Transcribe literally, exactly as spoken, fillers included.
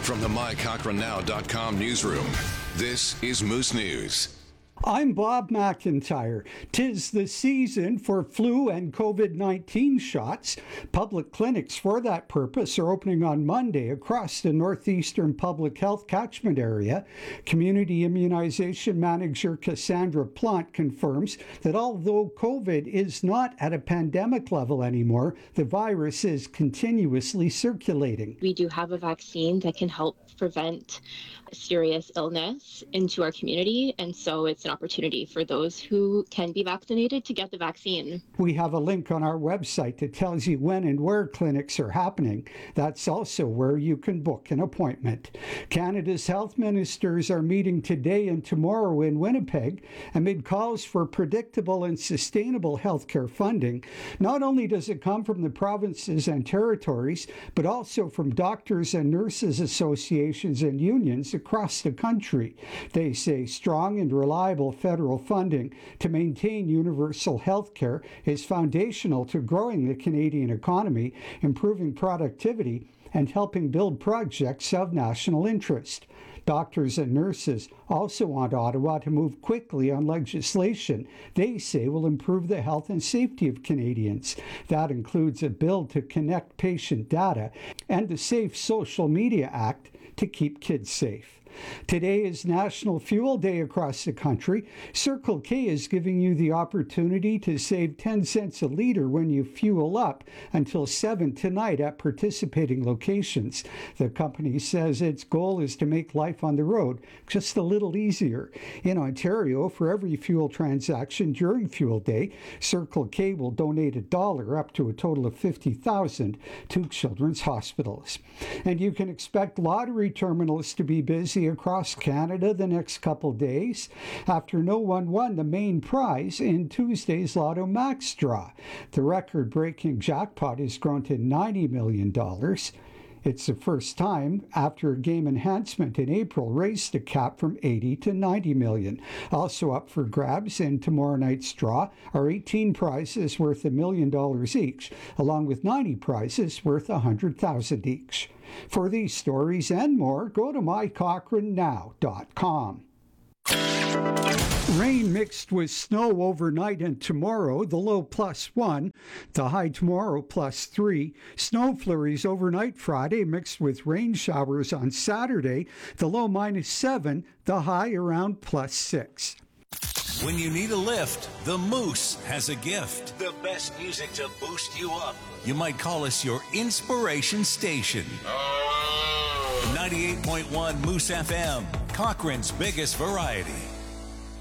From the my cochrane now dot com newsroom, this is Moose News. I'm Bob McIntyre. 'Tis the season for flu and COVID nineteen shots. Public clinics for that purpose are opening on Monday across the northeastern public health catchment area. Community immunization manager Cassandra Plant confirms that although COVID is not at a pandemic level anymore, the virus is continuously circulating. We do have a vaccine that can help prevent serious illness into our community, and so it's an opportunity for those who can be vaccinated to get the vaccine. We have a link on our website that tells you when and where clinics are happening. That's also where you can book an appointment. Canada's health ministers are meeting today and tomorrow in Winnipeg amid calls for predictable and sustainable healthcare funding. Not only does it come from the provinces and territories, but also from doctors and nurses associations and unions across the country. They say strong and reliable federal funding to maintain universal health care is foundational to growing the Canadian economy, improving productivity, and helping build projects of national interest. Doctors and nurses also want Ottawa to move quickly on legislation they say will improve the health and safety of Canadians. That includes a bill to connect patient data and the Safe Social Media Act to keep kids safe. Today is National Fuel Day across the country. Circle K is giving you the opportunity to save ten cents a litre when you fuel up until seven tonight at participating locations. The company says its goal is to make life on the road just a little easier. In Ontario, for every fuel transaction during Fuel Day, Circle K will donate a dollar up to a total of fifty thousand dollars to children's hospitals. And you can expect lottery terminals to be busy across Canada the next couple days after no one won the main prize in Tuesday's Lotto Max draw. The record-breaking jackpot has grown to ninety million dollars. It's the first time after a game enhancement in April raised the cap from eighty to ninety million. Also up for grabs in tomorrow night's draw are eighteen prizes worth a million dollars each, along with ninety prizes worth a hundred thousand each. For these stories and more, go to my cochrane now dot com. Rain mixed with snow overnight and tomorrow, the low plus one, the high tomorrow plus three. Snow flurries overnight Friday mixed with rain showers on Saturday, the low minus seven, the high around plus six. When you need a lift, the Moose has a gift. The best music to boost you up. You might call us your inspiration station. ninety-eight point one Moose F M, Cochrane's biggest variety.